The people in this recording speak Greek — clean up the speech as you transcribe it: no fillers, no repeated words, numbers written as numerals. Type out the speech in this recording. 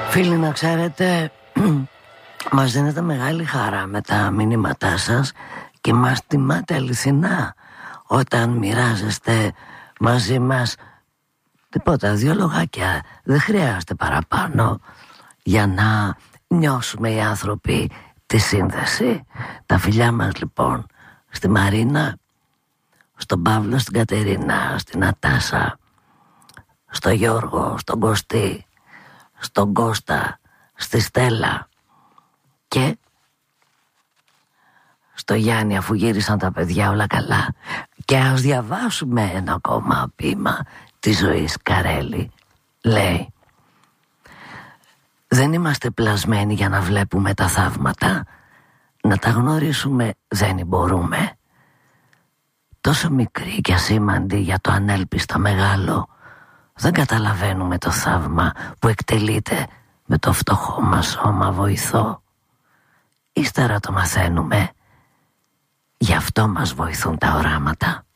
Φίλοι, να ξέρετε, μας δίνετε μεγάλη χαρά με τα μηνύματά σας και μας τιμάτε αληθινά όταν μοιράζεστε μαζί μας τίποτα, 2 λογάκια. Δεν χρειάζεται παραπάνω για να νιώσουμε οι άνθρωποι τη σύνδεση. Τα φιλιά μας λοιπόν στη Μαρίνα, στον Παύλο, στην Κατερίνα, στην Νατάσα, στο Γιώργο, στον Κωστή, στον Κώστα, στη Στέλλα και στο Γιάννη, αφού γύρισαν τα παιδιά όλα καλά. Και ας διαβάσουμε ένα ακόμα ποίημα της Ζωής Καρέλη. Λέει: δεν είμαστε πλασμένοι για να βλέπουμε τα θαύματα, να τα γνωρίσουμε δεν μπορούμε. Τόσο μικρή και ασήμαντη για το ανέλπιστα μεγάλο, δεν καταλαβαίνουμε το θαύμα που εκτελείται με το φτωχό μας σώμα βοηθό. Ύστερα το μαθαίνουμε, γι' αυτό μας βοηθούν τα οράματα.